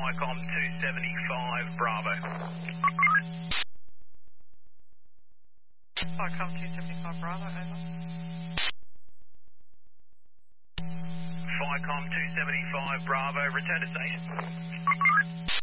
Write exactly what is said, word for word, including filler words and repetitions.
FICOM two seventy-five, Bravo. FICOM two seventy-five Bravo, over. FICOM two seventy-five, Bravo, return to station.